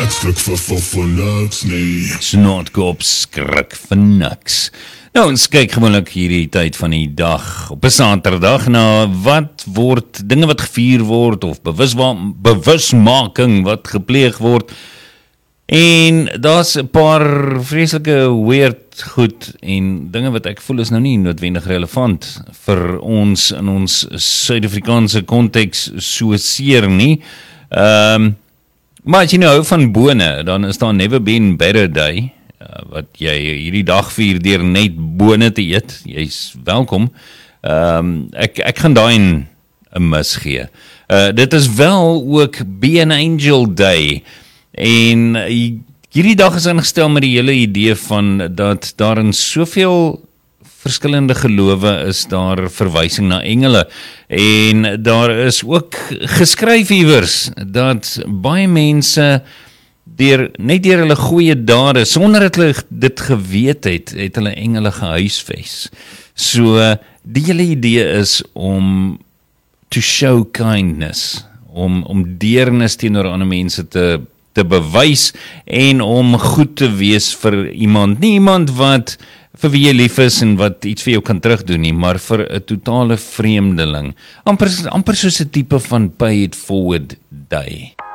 skrik vir niks nie. Snotkop skrik vir niks. Nou, ons kyk gewoonlik hierdie tyd van die dag, op 'n Saterdag, na wat word, dinge wat gevier word, of bewusmaking wat gepleeg word. En daar's 'n paar vreeslike weird goed en dinge wat ek voel is nou nie noodwendig relevant vir ons in ons Suid-Afrikaanse konteks so seer nie. Maar as jy nou hou van bone, dan is daar Never Been Better Day, wat jy hierdie dag vier deur net bone te eet. Jy's welkom. Ek gaan daai 'n mis gee. Dit is wel ook Be an Angel Day. En hierdie dag is ingestel met die hele idee van dat daar in soveel verskillende gelowe is daar verwysing na engele, en daar is ook geskryf iewers dat baie mense net deur hulle goeie dade, sonder dat hulle dit geweet het hulle engele gehuisves. So die hele idee is om to show kindness, om deernis teenoor ander mense te bewys en om goed te wees vir iemand. Nie iemand wat vir wie jy lief is en wat iets vir jou kan terugdoen nie, maar vir 'n totale vreemdeling. Amper soos 'n tipe van pay it forward day.